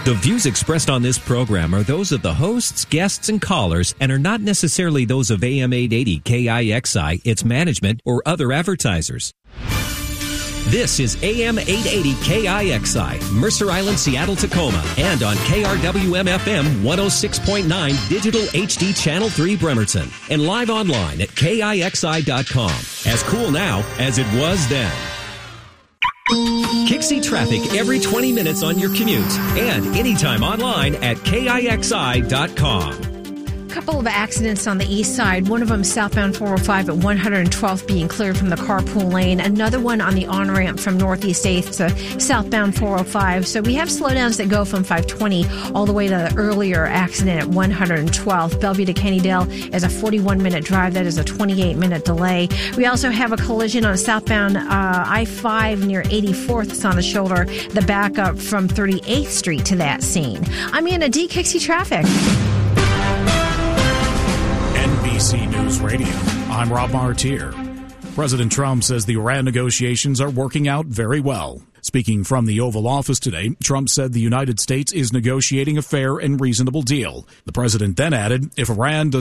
The views expressed on this program are those of the hosts, guests, and callers and are not necessarily those of AM 880 KIXI, its management, or other advertisers. This is AM 880 KIXI, Mercer Island, Seattle, Tacoma, and on KRWM-FM 106.9 Digital HD Channel 3 Bremerton, and live online at KIXI.com. As cool now as it was then. Kixie traffic every 20 minutes on your commute and anytime online at KIXI.com. Couple of accidents on the east side. One of them southbound 405 at 112th being cleared from the carpool lane. Another one on the on-ramp from Northeast 8th to southbound 405. So we have slowdowns that go from 520 all the way to the earlier accident at 112th. Bellevue to Kennydale is a 41-minute drive. That is a 28-minute delay. We also have a collision on southbound I-5 near 84th. It's on the shoulder. The backup from 38th Street to that scene. I'm Anna D. Kixie Traffic. NBC News Radio. I'm Rob Martier. President Trump says the Iran negotiations are working out very well. Speaking from the Oval Office today, Trump said the United States is negotiating a fair and reasonable deal. The president then added, if Iran does